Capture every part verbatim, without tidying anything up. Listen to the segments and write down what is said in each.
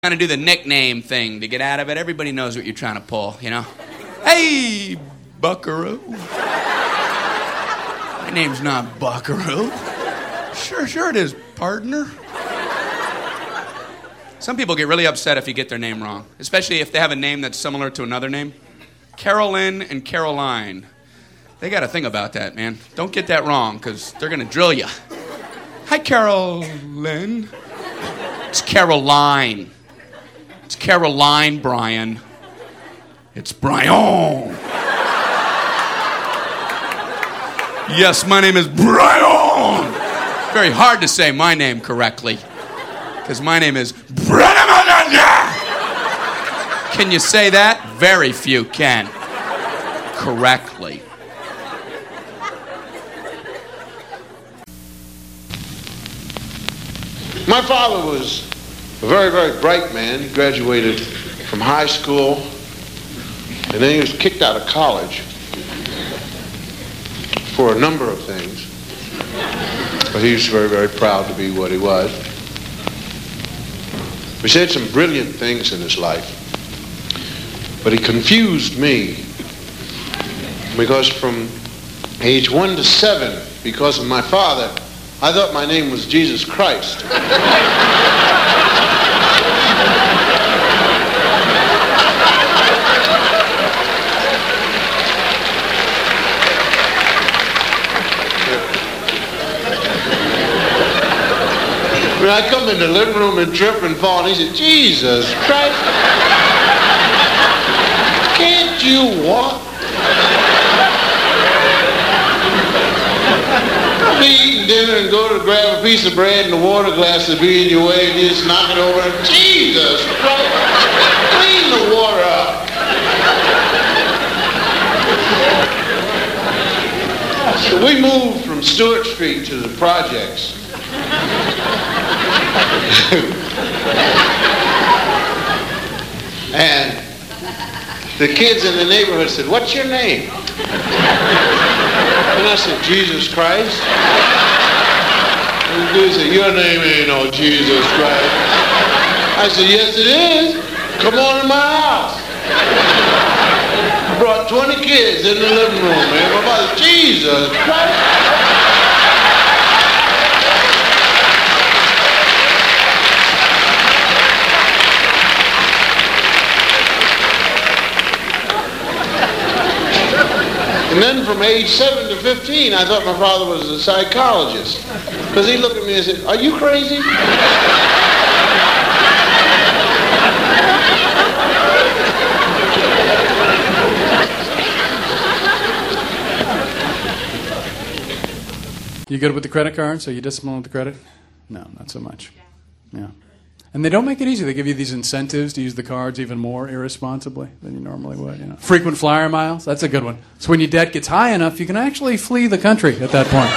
Trying to do the nickname thing to get out of it. Everybody knows what you're trying to pull, you know? Hey, Buckaroo. My name's not Buckaroo. Sure, sure it is, partner. Some people get really upset if you get their name wrong, especially if they have a name that's similar to another name. Carolyn and Caroline. They got to think about that, man. Don't get that wrong, because they're going to drill you. Hi, Carolyn. It's Caroline. It's Caroline, Brian. It's Brian. Yes, my name is Brian. Very hard to say my name correctly, because my name is Brian. Can you say that? Very few can. Correctly. My father was a very, very bright man. He graduated from high school, and then he was kicked out of college for a number of things. But he was very, very proud to be what he was. He said some brilliant things in his life, but he confused me, because from age one to seven, because of my father, I thought my name was Jesus Christ. When I come in the living room and trip and fall, and he said, Jesus Christ, can't you walk? I'll be eating dinner and go to grab a piece of bread and a water glass will be in your way and you just knock it over. Jesus Christ, clean the water up. So we moved from Stewart Street to the projects. And the kids in the neighborhood said, what's your name? And I said, Jesus Christ. And the dude said, your name ain't no Jesus Christ. I said, yes it is. Come on in my house. I brought twenty kids in the living room, man. My father, Jesus Christ. And then from age seven to fifteen, I thought my father was a psychologist. Because he looked at me and said, are you crazy? You good with the credit cards? Are you disciplined with the credit? No, not so much. Yeah. And they don't make it easy. They give you these incentives to use the cards even more irresponsibly than you normally would. You know, frequent flyer miles, that's a good one. So when your debt gets high enough, you can actually flee the country at that point.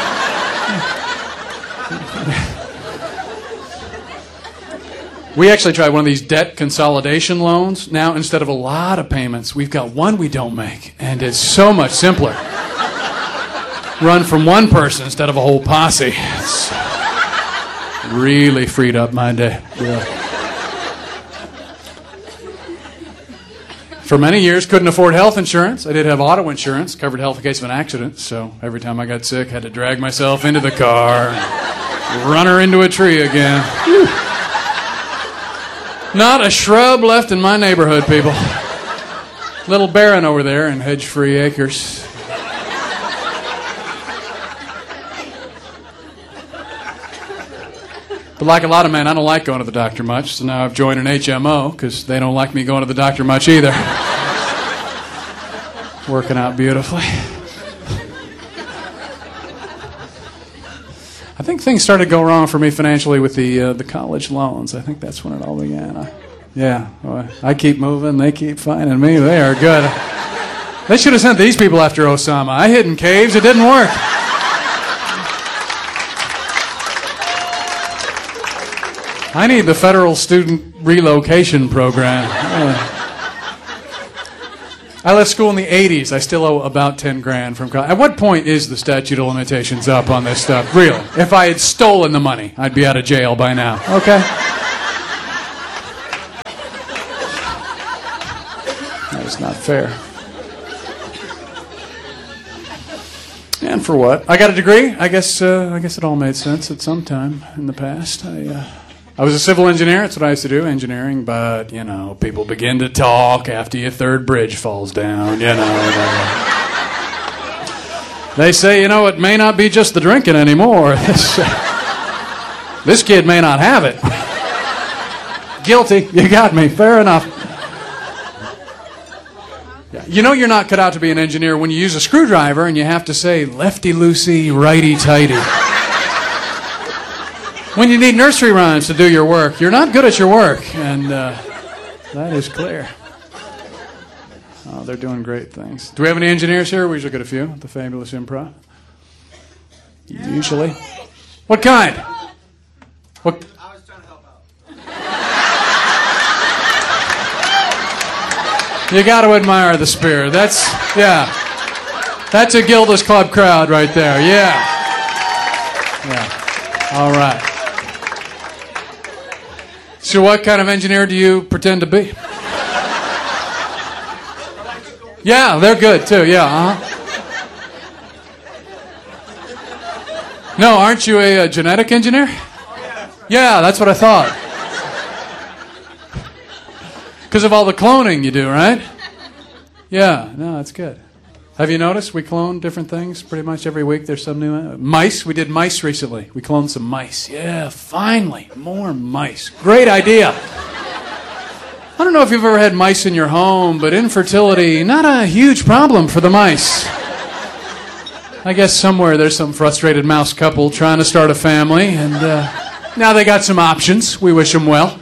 We actually tried one of these debt consolidation loans. Now, instead of a lot of payments, we've got one we don't make. And it's so much simpler. Run from one person instead of a whole posse. It's really freed up my day. Yeah. For many years, couldn't afford health insurance. I did have auto insurance, covered health in case of an accident. So every time I got sick, I had to drag myself into the car and run her into a tree again. Whew. Not a shrub left in my neighborhood, people. Little barren over there in hedge-free acres. But like a lot of men, I don't like going to the doctor much, so now I've joined an H M O because they don't like me going to the doctor much either. Working out beautifully. I think things started to go wrong for me financially with the uh, the college loans. I think that's when it all began. I, yeah, well, I keep moving, they keep finding me. They are good. They should have sent these people after Osama. I hid in caves, it didn't work. I need the federal student relocation program. Uh, I left school in the eighties. I still owe about ten grand from college. At what point is the statute of limitations up on this stuff? Really? If I had stolen the money, I'd be out of jail by now. Okay? That's not fair. And for what? I got a degree. I guess uh, I guess it all made sense at some time in the past. I uh, I was a civil engineer. That's what I used to do, engineering. But you know, people begin to talk after your third bridge falls down. You know. They say, you know, it may not be just the drinking anymore. This, uh, this kid may not have it. Guilty. You got me. Fair enough. Yeah. You know you're not cut out to be an engineer when you use a screwdriver and you have to say lefty-loosey, righty-tighty. When you need nursery rhymes to do your work, you're not good at your work. And uh, that is clear. Oh, they're doing great things. Do we have any engineers here? We usually get a few at the Fabulous Improv. Usually. What kind? What? I was trying to help out. You got to admire the spirit. That's, yeah. That's a Gilda's Club crowd right there. Yeah. Yeah. All right. So what kind of engineer do you pretend to be? Yeah, they're good too. Yeah, uh-huh. No, aren't you a, a genetic engineer? Yeah, that's what I thought. Because of all the cloning you do, right? Yeah, no, that's good. Have you noticed we clone different things pretty much every week? There's some new uh, mice. We did mice recently. We cloned some mice. Yeah, finally, more mice. Great idea. I don't know if you've ever had mice in your home, but infertility, not a huge problem for the mice. I guess somewhere there's some frustrated mouse couple trying to start a family, and uh, now they got some options. We wish them well.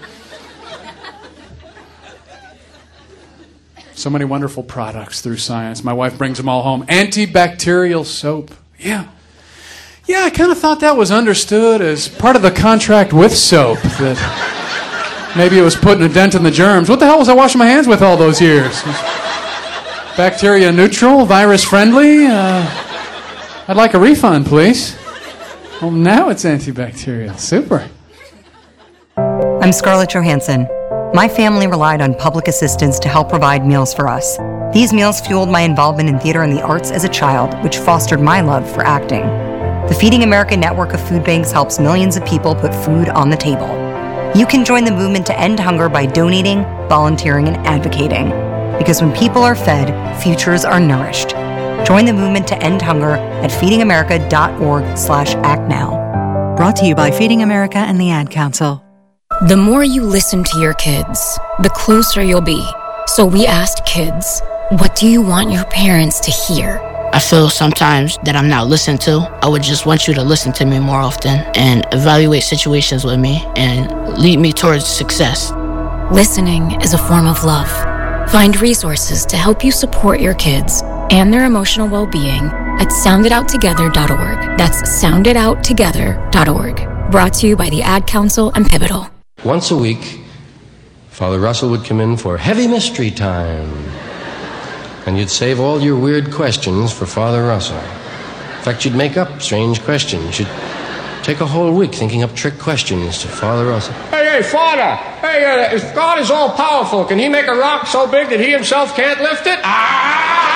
So many wonderful products through science. My wife brings them all home. Antibacterial soap. Yeah. Yeah, I kind of thought that was understood as part of the contract with soap, that maybe it was putting a dent in the germs. What the hell was I washing my hands with all those years? Bacteria neutral, virus friendly. Uh, I'd like a refund, please. Well, now it's antibacterial. Super. I'm Scarlett Johansson. My family relied on public assistance to help provide meals for us. These meals fueled my involvement in theater and the arts as a child, which fostered my love for acting. The Feeding America network of food banks helps millions of people put food on the table. You can join the movement to end hunger by donating, volunteering, and advocating. Because when people are fed, futures are nourished. Join the movement to end hunger at feedingamerica.org slash act now. Brought to you by Feeding America and the Ad Council. The more you listen to your kids, the closer you'll be. So we asked kids, what do you want your parents to hear? I feel sometimes that I'm not listened to. I would just want you to listen to me more often and evaluate situations with me and lead me towards success. Listening is a form of love. Find resources to help you support your kids and their emotional well-being at sound it out together dot org. That's sound it out together dot org. Brought to you by the Ad Council and Pivotal. Once a week, Father Russell would come in for heavy mystery time. And you'd save all your weird questions for Father Russell. In fact, you'd make up strange questions. You'd take a whole week thinking up trick questions to Father Russell. Hey, hey, Father! Hey, uh, if God is all-powerful, can he make a rock so big that he himself can't lift it? Ah!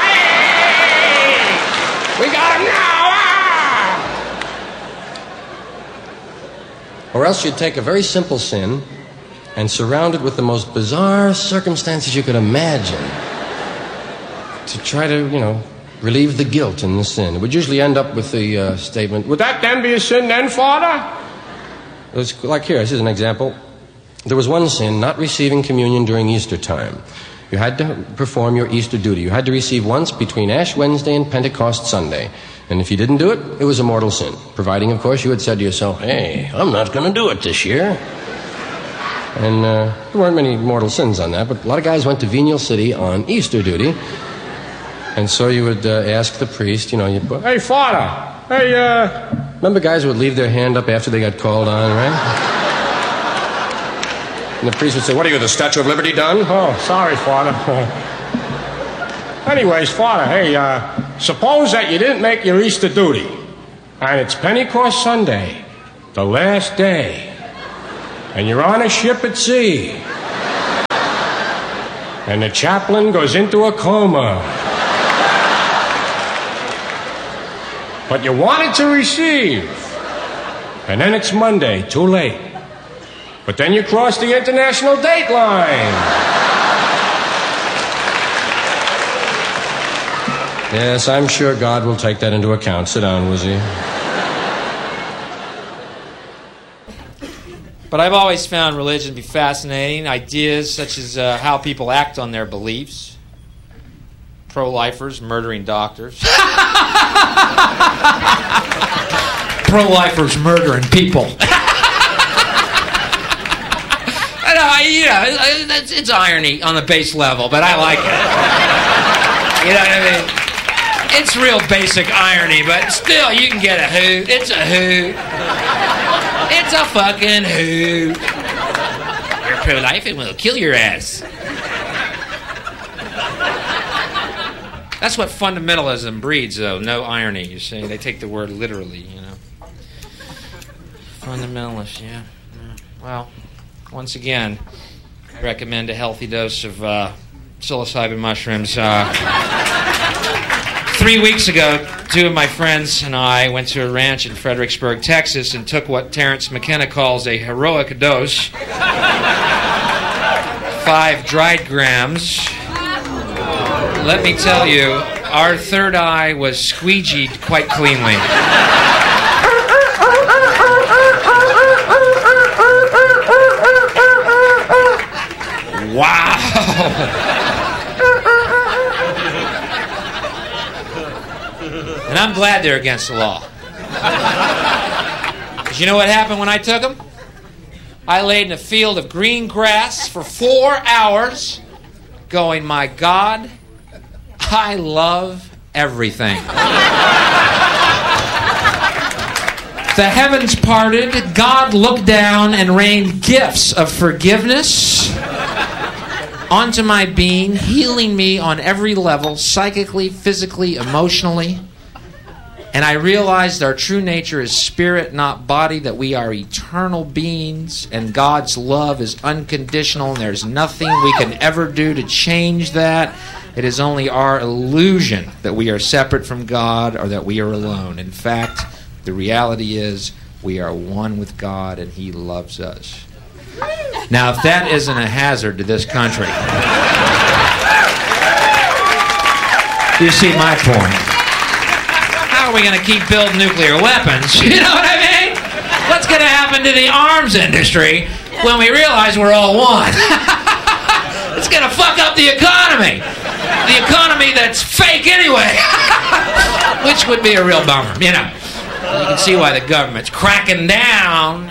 Hey! We got him now! Ah! Or else you'd take a very simple sin and surround it with the most bizarre circumstances you could imagine to try to, you know, relieve the guilt in the sin. It would usually end up with the uh, statement, would that then be a sin then, Father? It was like here, this is an example. There was one sin, not receiving communion during Easter time. You had to perform your Easter duty. You had to receive once between Ash Wednesday and Pentecost Sunday. And if you didn't do it, it was a mortal sin. Providing, of course, you had said to yourself, hey, I'm not going to do it this year. And uh, there weren't many mortal sins on that, but a lot of guys went to Venial City on Easter duty. And so you would uh, ask the priest, you know, you'd go, hey, Father, hey, uh... Remember guys would leave their hand up after they got called on, right? And the priest would say, what are you, the Statue of Liberty done? Oh, sorry, Father. Anyways, Father, hey, uh, suppose that you didn't make your Easter duty, and it's Pentecost Sunday, the last day, and you're on a ship at sea. and the chaplain goes into a coma. But you wanted to receive. And then it's Monday, too late. But then you cross the international date line. Yes, I'm sure God will take that into account. Sit down, Wizzy. But I've always found religion to be fascinating. Ideas such as uh, how people act on their beliefs. Pro-lifers murdering doctors. Pro-lifers murdering people. I know, I, you know, it's, it's irony on the base level, but I like it. You know what I mean? It's real basic irony, but still, you can get a hoot. It's a hoot. It's a fucking hoot. You're pro-life and we'll kill your ass. That's what fundamentalism breeds, though. No irony, you see. They take the word literally, you know. Fundamentalist, yeah. yeah. Well, once again, I recommend a healthy dose of uh, psilocybin mushrooms. Uh, three weeks ago, two of my friends and I went to a ranch in Fredericksburg, Texas, and took what Terrence McKenna calls a heroic dose. Five dried grams. Let me tell you, our third eye was squeegeed quite cleanly. Wow! And I'm glad they're against the law. Because you know what happened when I took them? I laid in a field of green grass for four hours going, my God, I love everything. The heavens parted, God looked down and rained gifts of forgiveness onto my being, healing me on every level, psychically, physically, emotionally. And I realized our true nature is spirit, not body, that we are eternal beings, and God's love is unconditional, and there's nothing we can ever do to change that. It is only our illusion that we are separate from God or that we are alone. In fact, the reality is we are one with God, and He loves us. Now, if that isn't a hazard to this country, you see my point. How are we going to keep building nuclear weapons? You know what I mean? What's going to happen to the arms industry when we realize we're all one? It's going to fuck up the economy. The economy that's fake anyway. Which would be a real bummer, you know. You can see why the government's cracking down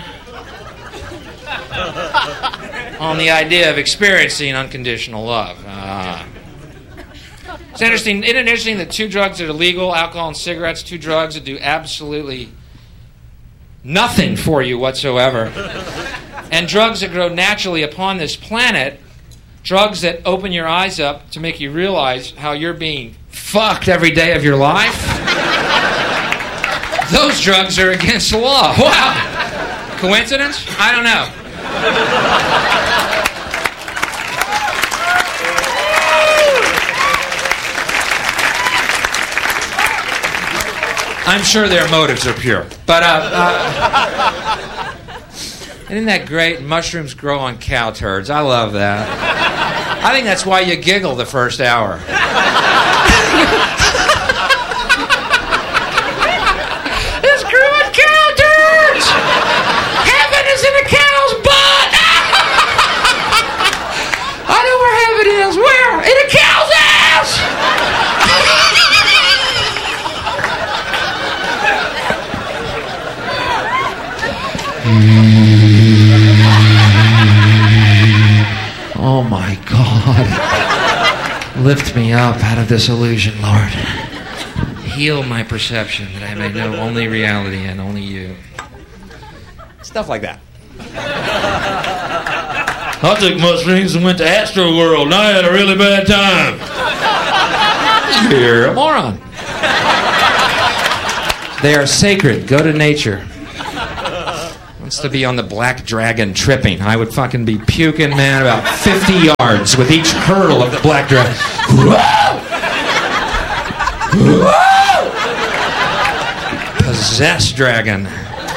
on the idea of experiencing unconditional love. Uh, it's interesting. Isn't it interesting that two drugs that are legal, alcohol and cigarettes, two drugs that do absolutely nothing for you whatsoever, and drugs that grow naturally upon this planet, drugs that open your eyes up to make you realize how you're being fucked every day of your life, those drugs are against the law. Wow. Coincidence? I don't know. I'm sure their motives are pure. But, uh, uh, isn't that great? Mushrooms grow on cow turds. I love that. I think that's why you giggle the first hour. It's growing cow turds! Heaven is in a cow's butt! I know where heaven is. Where? In a cow's ass! Oh my God. Lift me up out of this illusion, Lord. Heal my perception that I may know only reality and only you. Stuff like that. I took mushrooms and went to Astro World and I had a really bad time. You're a moron. They are sacred. Go to nature. wants to be on the Black Dragon tripping. I would fucking be puking, man, about fifty yards with each hurdle of the Black Dragon. Whoa! Whoa! Possessed dragon.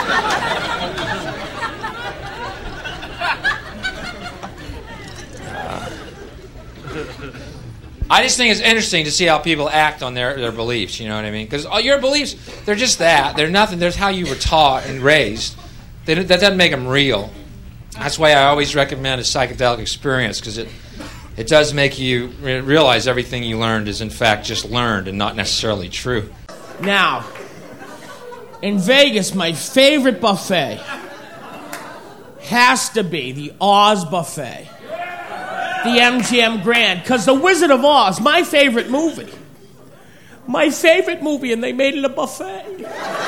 I just think it's interesting to see how people act on their, their beliefs, you know what I mean? Because your beliefs, they're just that. They're nothing. There's how you were taught and raised. They, that doesn't make them real. That's why I always recommend a psychedelic experience, because it, it does make you re- realize everything you learned is in fact just learned and not necessarily true. Now, in Vegas, my favorite buffet has to be the Oz Buffet. The M G M Grand, because The Wizard of Oz, my favorite movie. My favorite movie, and they made it a buffet.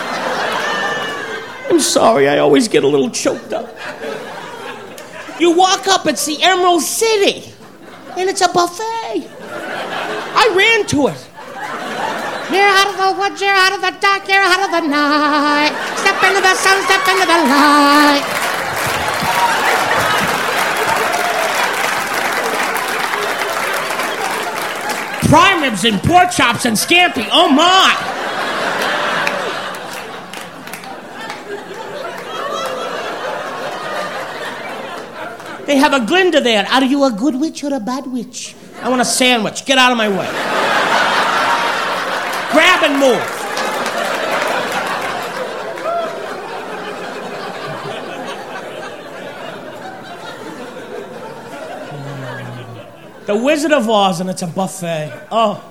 I'm sorry, I always get a little choked up. You walk up, it's the Emerald City, and it's a buffet. I ran to it. You're out of the woods, you're out of the dark, you're out of the night. Step into the sun, step into the light. Prime ribs and pork chops and scampi. Oh, my. They have a Glinda there. Are you a good witch or a bad witch? I want a sandwich. Get out of my way. Grab and move. The Wizard of Oz, and it's a buffet. Oh.